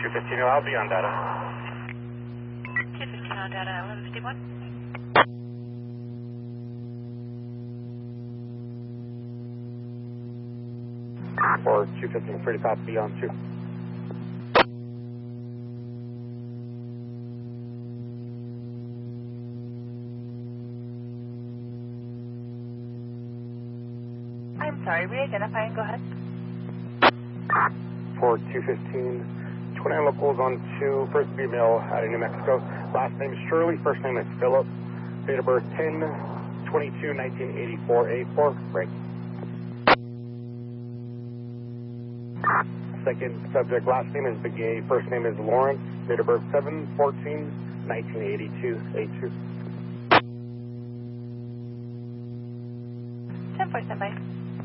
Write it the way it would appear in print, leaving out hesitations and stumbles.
215, I'll be on data. 215 on data, 1151. Or 215, pretty fast, be on 2. I'm sorry, re-identify and go ahead. For 215, 29 locals on 2, first female out of New Mexico. Last name is Shirley, first name is Philip. Date of birth 10/22/1984, 84. Break. Second subject, last name is Begay, first name is Lawrence. Date of birth 7/14/1982, 82. 10-4, standby.